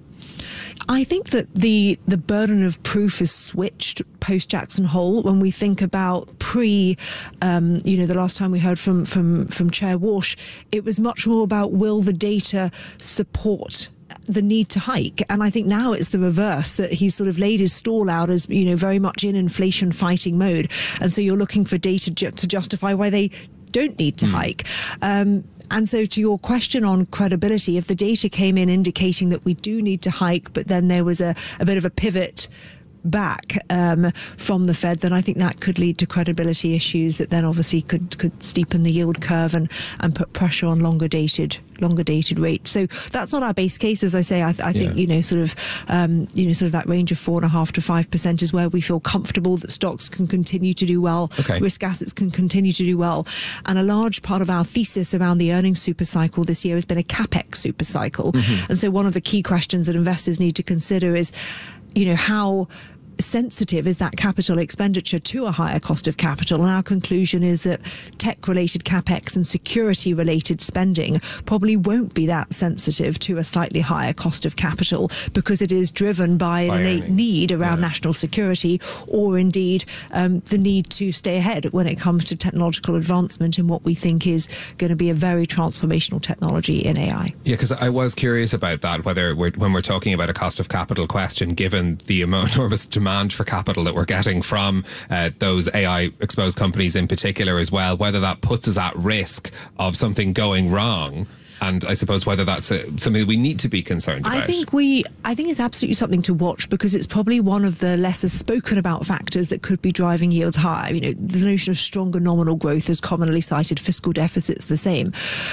S9: I think that the burden of proof is switched post Jackson Hole. When we think about the last time we heard from Chair Walsh, it was much more about will the data support the need to hike. And I think now it's the reverse, that he's sort of laid his stall out as, very much in inflation fighting mode. And so you're looking for data to justify why they don't need to hike. And so to your question on credibility, if the data came in indicating that we do need to hike, but then there was a bit of a pivot back from the Fed, then I think that could lead to credibility issues that then obviously could steepen the yield curve and put pressure on longer dated rates. So that's not our base case. As I say, I think sort of that range of 4.5% to 5% is where we feel comfortable that stocks can continue to do well, risk assets can continue to do well, and a large part of our thesis around the earnings super cycle this year has been a capex super cycle. And so one of the key questions that investors need to consider is, how sensitive is that capital expenditure to a higher cost of capital? And our conclusion is that tech-related CapEx and security-related spending probably won't be that sensitive to a slightly higher cost of capital, because it is driven by an innate need around national security, or indeed the need to stay ahead when it comes to technological advancement in what we think is going to be a very transformational technology in AI.
S1: Yeah, because I was curious about that, whether when we're talking about a cost of capital question, given the enormous demand for capital that we're getting from those AI exposed companies in particular as well, whether that puts us at risk of something going wrong. And I suppose whether that's something that we need to be concerned about.
S9: I think it's absolutely something to watch, because it's probably one of the lesser spoken about factors that could be driving yields higher. You know, the notion of stronger nominal growth is commonly cited, fiscal deficits the same,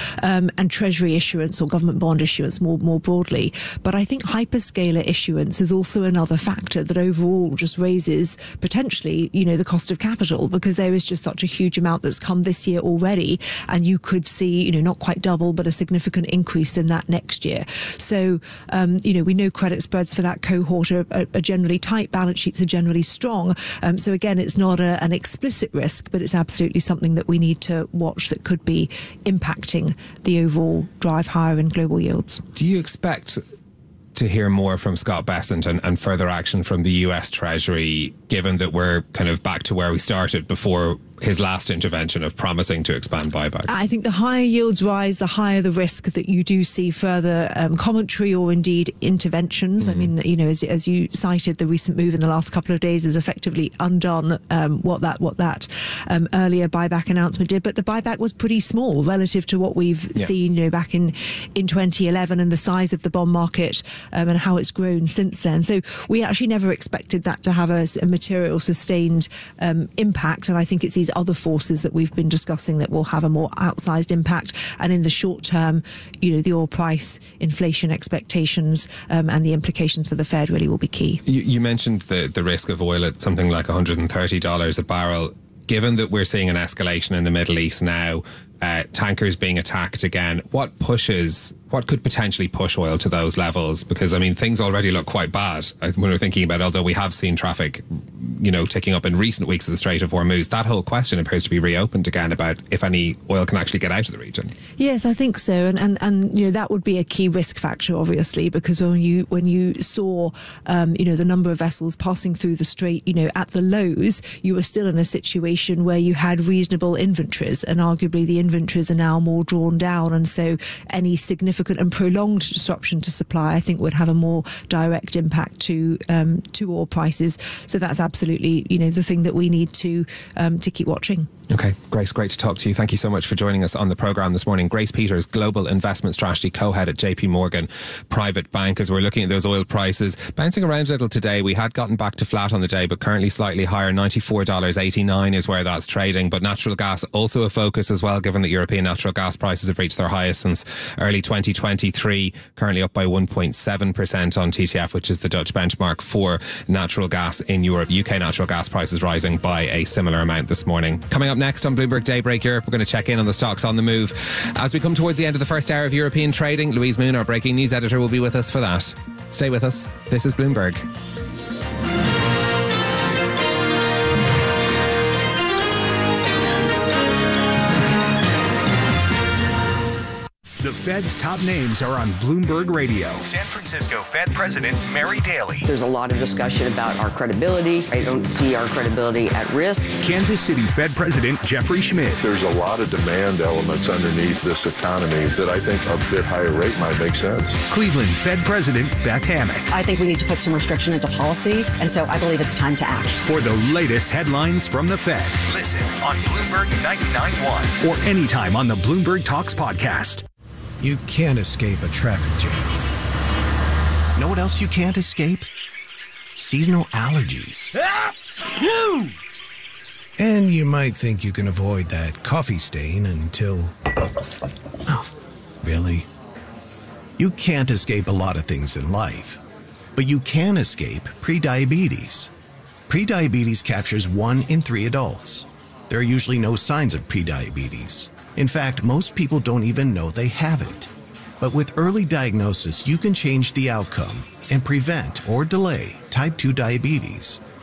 S9: and treasury issuance or government bond issuance more broadly. But I think hyperscaler issuance is also another factor that overall just raises potentially, you know, the cost of capital, because there is just such a huge amount that's come this year already, and you could see, you know, not quite double, but a significant increase in that next year. So, you know, we know credit spreads for that cohort are generally tight, balance sheets are generally strong. So again, it's not an explicit risk, but it's absolutely something that we need to watch that could be impacting the overall drive higher in global yields.
S1: Do you expect to hear more from Scott Bessent and further action from the US Treasury, given that we're kind of back to where we started before his last intervention of promising to expand buybacks?
S9: I think the higher yields rise, the higher the risk that you do see further commentary or indeed interventions. I mean, you know, as you cited, the recent move in the last couple of days has effectively undone what that earlier buyback announcement did. But the buyback was pretty small relative to what we've seen, you know, back in 2011, and the size of the bond market and how it's grown since then. So we actually never expected that to have a material sustained impact. And I think it's these other forces that we've been discussing that will have a more outsized impact. And in the short term, you know, the oil price, inflation expectations, and the implications for the Fed really will be key.
S1: You mentioned the risk of oil at something like $130 a barrel. Given that we're seeing an escalation in the Middle East now, tankers being attacked again, what could potentially push oil to those levels? Because, I mean, things already look quite bad when we're thinking about, although we have seen traffic, you know, ticking up in recent weeks of the Strait of Hormuz, that whole question appears to be reopened again about if any oil can actually get out of the region.
S9: Yes, I think so. And you know, that would be a key risk factor, obviously, because when you saw, you know, the number of vessels passing through the Strait, you know, at the lows, you were still in a situation where you had reasonable inventories, and arguably the inventories are now more drawn down. And so any significant and prolonged disruption to supply, I think, would have a more direct impact to oil prices. So that's absolutely, you know, the thing that we need to keep watching.
S1: Okay, Grace, great to talk to you. Thank you so much for joining us on the programme this morning. Grace Peters, Global Investment Strategy Co-Head at JP Morgan Private Bank. As we're looking at those oil prices, bouncing around a little today. We had gotten back to flat on the day, but currently slightly higher. $94.89 is where that's trading. But natural gas also a focus as well, given that European natural gas prices have reached their highest since early 2023, currently up by 1.7% on TTF, which is the Dutch benchmark for natural gas in Europe. UK natural gas prices rising by a similar amount this morning. Coming up next on Bloomberg Daybreak Europe, we're going to check in on the stocks on the move. As we come towards the end of the first hour of European trading, Louise Moon, our breaking news editor, will be with us for that. Stay with us. This is Bloomberg.
S13: The Fed's top names are on Bloomberg Radio. San Francisco Fed President Mary Daly.
S10: There's a lot of discussion about our credibility. I don't see our credibility at risk.
S13: Kansas City Fed President Jeffrey Schmidt.
S7: There's a lot of demand elements underneath this economy that I think a bit higher rate might make sense.
S13: Cleveland Fed President Beth Hammack.
S11: I think we need to put some restriction into policy, and so I believe it's time to act.
S13: For the latest headlines from the Fed, listen on Bloomberg 99.1 or anytime on the Bloomberg Talks podcast.
S12: You can't escape a traffic jam. Know what else you can't escape? Seasonal allergies. And you might think you can avoid that coffee stain until... Oh, really? You can't escape a lot of things in life, but you can escape prediabetes. Prediabetes captures 1 in 3 adults. There are usually no signs of prediabetes. In fact, most people don't even know they have it. But with early diagnosis, you can change the outcome and prevent or delay type 2 diabetes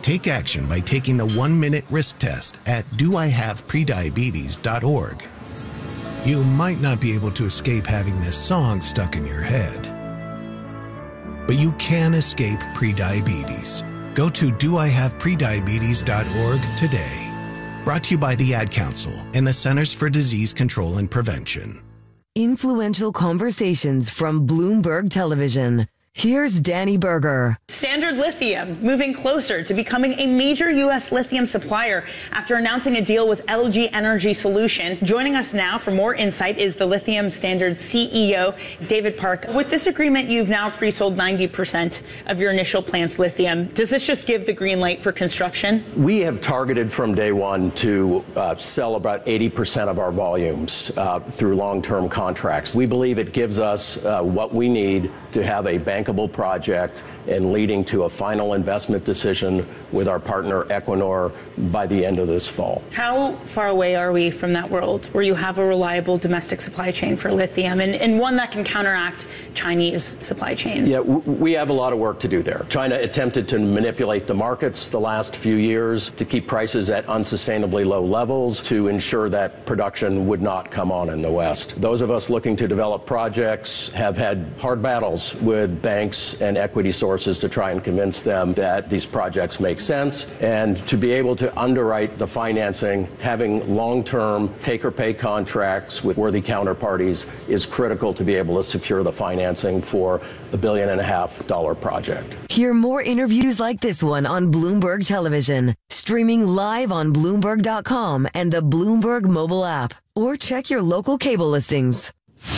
S12: Take action by taking the 1-minute risk test at doihaveprediabetes.org. You might not be able to escape having this song stuck in your head, but you can escape prediabetes. Go to doihaveprediabetes.org today. Brought to you by the Ad Council and the Centers for Disease Control and Prevention.
S5: Influential conversations from Bloomberg Television. Here's Danny Berger.
S15: Standard Lithium moving closer to becoming a major U.S. lithium supplier after announcing a deal with LG Energy Solution. Joining us now for more insight is the Lithium Standard CEO, David Park. With this agreement, you've now pre-sold 90% of your initial plant's lithium. Does this just give the green light for construction?
S18: We have targeted from day one to sell about 80% of our volumes through long-term contracts. We believe it gives us what we need to have a bankable project and leading to a final investment decision with our partner Equinor by the end of this fall.
S15: How far away are we from that world where you have a reliable domestic supply chain for lithium and one that can counteract Chinese supply chains?
S18: Yeah, we have a lot of work to do there. China attempted to manipulate the markets the last few years to keep prices at unsustainably low levels to ensure that production would not come on in the West. Those of us looking to develop projects have had hard battles with banks and equity sources to try and convince them that these projects make sense. And to be able to underwrite the financing, having long-term take-or-pay contracts with worthy counterparties is critical to be able to secure the financing for a $1.5 billion project.
S5: Hear more interviews like this one on Bloomberg Television, streaming live on Bloomberg.com and the Bloomberg mobile app, or check your local cable listings.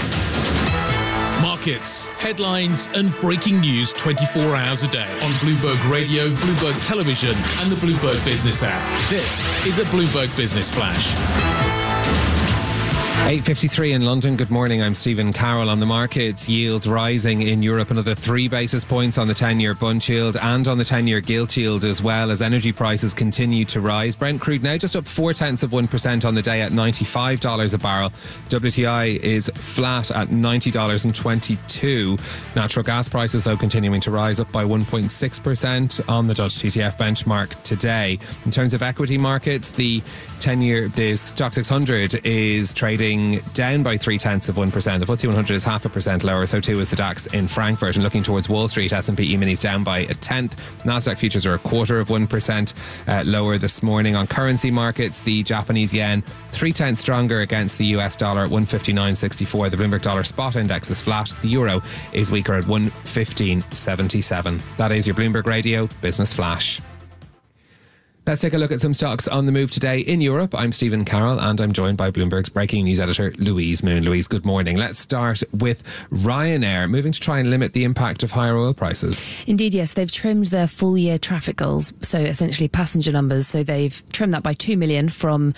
S17: Markets, headlines, and breaking news 24 hours a day on Bloomberg Radio, Bloomberg Television, and the Bloomberg Business app. This is a Bloomberg Business Flash.
S1: 8:53 in London. Good morning. I'm Stephen Carroll. On the markets, yields rising in Europe, another 3 basis points on the 10-year bund yield and on the 10-year gilt yield, as well as energy prices continue to rise. Brent crude now just up 0.4% on the day at $95 a barrel. WTI is flat at $90.22. Natural gas prices, though, continuing to rise, up by 1.6% on the Dutch TTF benchmark today. In terms of equity markets, the Stoxx 600 is trading down by 0.3%. The FTSE 100 is 0.5% lower, so too is the DAX in Frankfurt. And looking towards Wall Street, S&P E-minis down by 0.1%. Nasdaq futures are 0.25% lower this morning. On currency markets, the Japanese yen 0.3 stronger against the US dollar at 159.64. The Bloomberg dollar spot index is flat. The euro is weaker at 115.77. That is your Bloomberg Radio Business Flash. Let's take a look at some stocks on the move today in Europe. I'm Stephen Carroll and I'm joined by Bloomberg's breaking news editor, Louise Moon. Louise, good morning. Let's start with Ryanair moving to try and limit the impact of higher oil prices.
S19: Indeed, yes. They've trimmed their full year traffic goals, so essentially passenger numbers. So they've trimmed that by 2 million from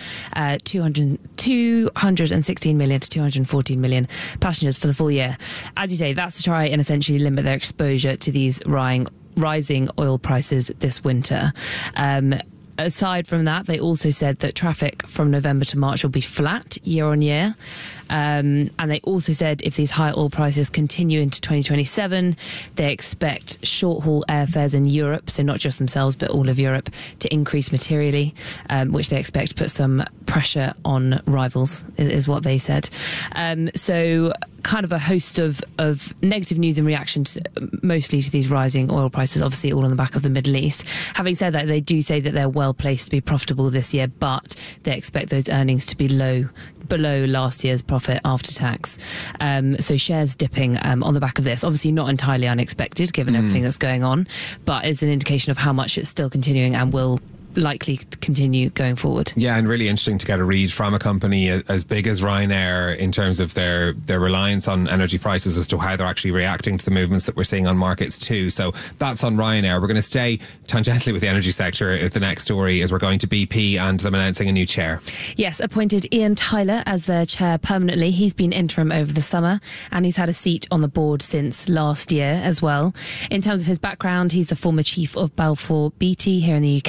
S19: 216 million to 214 million passengers for the full year. As you say, that's to try and essentially limit their exposure to these rising oil prices this winter. Aside from that, they also said that traffic from November to March will be flat year on year. And they also said if these high oil prices continue into 2027, they expect short-haul airfares in Europe, so not just themselves, but all of Europe, to increase materially, which they expect to put some pressure on rivals, is what they said. So kind of a host of negative news in reaction to, mostly to these rising oil prices, obviously all on the back of the Middle East. Having said that, they do say that they're well placed to be profitable this year, but they expect those earnings to be below last year's profit after tax. So shares dipping on the back of this. Obviously not entirely unexpected given everything that's going on, but it's an indication of how much it's still continuing and will likely continue going forward.
S1: Yeah, and really interesting to get a read from a company as big as Ryanair in terms of their reliance on energy prices as to how they're actually reacting to the movements that we're seeing on markets too. So that's on Ryanair. We're going to stay tangentially with the energy sector. If the next story is we're going to BP and them announcing a new chair.
S19: Yes, appointed Ian Tyler as their chair permanently. He's been interim over the summer and he's had a seat on the board since last year as well. In terms of his background, he's the former chief of Balfour Beatty here in the UK. He worked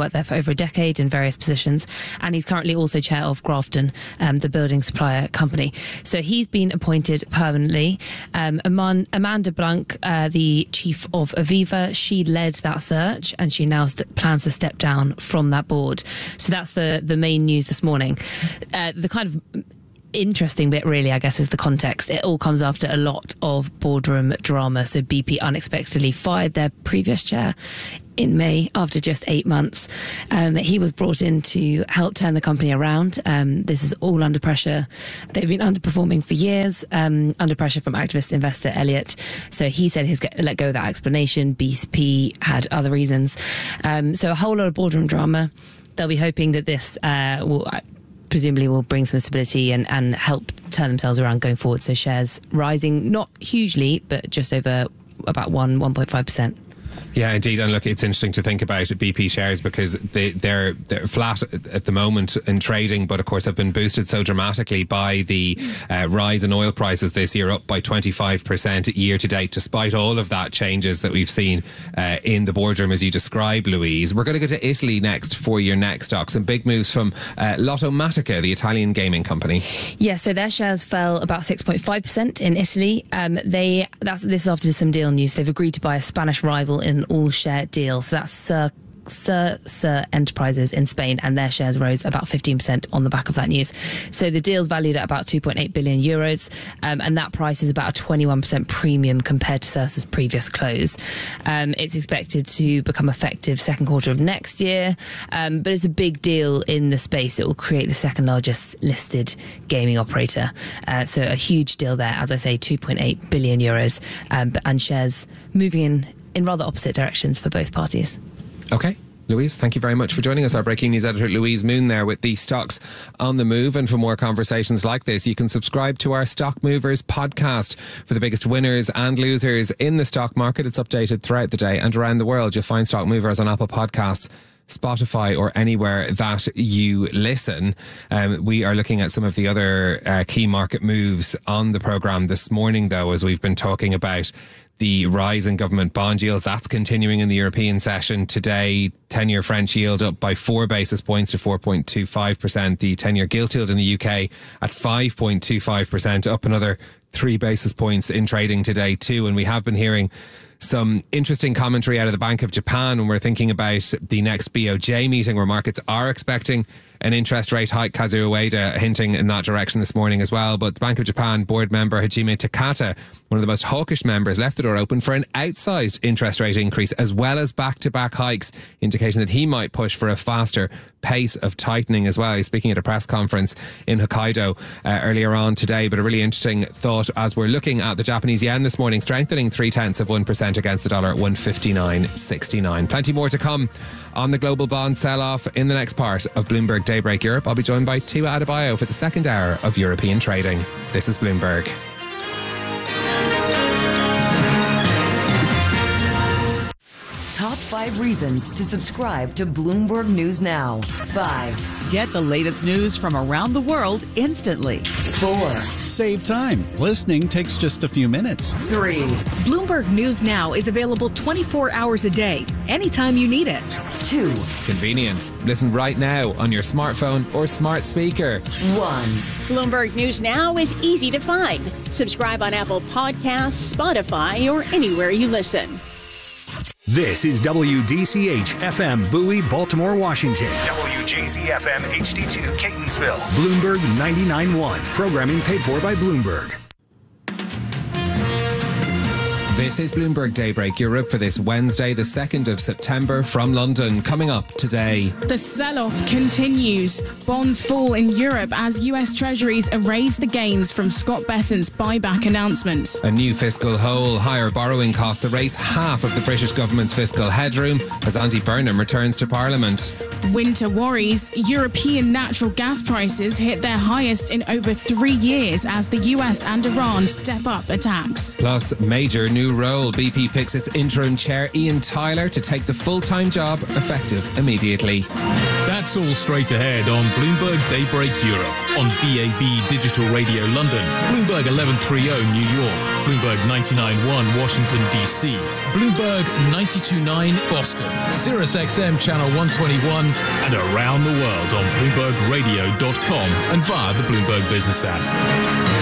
S19: worked there for over a decade in various positions, and he's currently also chair of Grafton, the building supplier company. So he's been appointed permanently. Amanda Blanc, the chief of Aviva, she led that search, and she now plans to step down from that board. So that's the main news this morning. The kind of interesting bit, really, I guess, is the context. It all comes after a lot of boardroom drama. So BP unexpectedly fired their previous chair in May after just 8 months. He was brought in to help turn the company around. This is all under pressure. They've been underperforming for years, under pressure from activist investor Elliott. So he said he's let go of that explanation. BP had other reasons. So a whole lot of boardroom drama. They'll be hoping that this presumably will bring some stability and help turn themselves around going forward. So shares rising, not hugely, but just over about 1.5%.
S1: Yeah, indeed. And look, it's interesting to think about BP shares because they're flat at the moment in trading, but of course have been boosted so dramatically by the rise in oil prices this year, up by 25% year to date, despite all of that changes that we've seen in the boardroom, as you describe, Louise. We're going to go to Italy next for your next stock. Some big moves from Lottomatica, the Italian gaming company.
S19: Yeah, so their shares fell about 6.5% in Italy. This is after some deal news. They've agreed to buy a Spanish rival in all-share deal. So that's Sir Enterprises in Spain, and their shares rose about 15% on the back of that news. So the deal's valued at about 2.8 billion euros, and that price is about a 21% premium compared to Sir's previous close. It's expected to become effective second quarter of next year, but it's a big deal in the space. It will create the second largest listed gaming operator. So a huge deal there, as I say, 2.8 billion euros, and shares moving in rather opposite directions for both parties.
S1: Okay. Louise, thank you very much for joining us. Our breaking news editor, Louise Moon, there with the stocks on the move. And for more conversations like this, you can subscribe to our Stock Movers podcast for the biggest winners and losers in the stock market. It's updated throughout the day and around the world. You'll find Stock Movers on Apple Podcasts, Spotify, or anywhere that you listen. We are looking at some of the other key market moves on the programme this morning, though, as we've been talking about the rise in government bond yields. That's continuing in the European session today. 10-year French yield up by 4 basis points to 4.25%. The 10-year gilt yield in the UK at 5.25%, up another 3 basis points in trading today too. And we have been hearing some interesting commentary out of the Bank of Japan when we're thinking about the next BOJ meeting, where markets are expecting an interest rate hike. Kazuo Ueda hinting in that direction this morning as well. But the Bank of Japan board member Hajime Takata, one of the most hawkish members, left the door open for an outsized interest rate increase as well as back-to-back hikes, indicating that he might push for a faster pace of tightening as well. He's speaking at a press conference in Hokkaido earlier on today. But a really interesting thought as we're looking at the Japanese yen this morning, strengthening 0.3% against the dollar at 159.69. Plenty more to come on the global bond sell-off in the next part of Bloomberg Daybreak Europe. I'll be joined by Tua Adebayo for the second hour of European trading. This is Bloomberg.
S5: Top 5 reasons to subscribe to Bloomberg News Now. 5.
S2: Get the latest news from around the world instantly.
S5: 4.
S20: Save time. Listening takes just a few minutes.
S5: 3.
S21: Bloomberg News Now is available 24 hours a day, anytime you need it.
S5: 2.
S1: Convenience. Listen right now on your smartphone or smart speaker.
S5: 1.
S22: Bloomberg News Now is easy to find. Subscribe on Apple Podcasts, Spotify, or anywhere you listen.
S13: This is WDCH FM Bowie, Baltimore, Washington. WJZ FM HD2 Catonsville. Bloomberg 99.1. Programming paid for by Bloomberg.
S1: This is Bloomberg Daybreak Europe for this Wednesday, the 2nd of September, from London. Coming up today,
S25: the sell-off continues. Bonds fall in Europe as US Treasuries erase the gains from Scott Bessent's buyback announcement.
S1: A new fiscal hole, higher borrowing costs erase half of the British government's fiscal headroom as Andy Burnham returns to Parliament.
S25: Winter worries. European natural gas prices hit their highest in over 3 years as the US and Iran step up attacks.
S1: Plus, major new role. BP picks its interim chair, Ian Tyler, to take the full-time job, effective immediately.
S17: That That's all straight ahead on Bloomberg Daybreak Europe, on DAB Digital Radio London, Bloomberg 1130 New York, Bloomberg 99.1 Washington DC, Bloomberg 92.9 Boston, Sirius XM Channel 121, and around the world on BloombergRadio.com and via the Bloomberg Business app.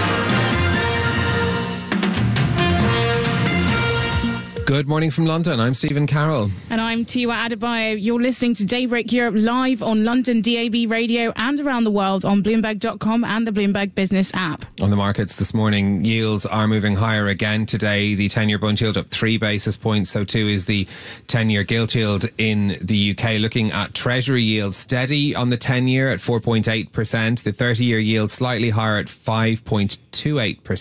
S1: Good morning from London. I'm Stephen Carroll.
S25: And I'm Tiwa Adebayo. You're listening to Daybreak Europe live on London DAB radio and around the world on Bloomberg.com and the Bloomberg Business app.
S1: On the markets this morning, yields are moving higher again today. The 10-year bond yield up 3 basis points. So too is the 10-year gilt yield in the UK. Looking at Treasury yields, steady on the 10-year at 4.8%. The 30-year yield slightly higher at 5.28%.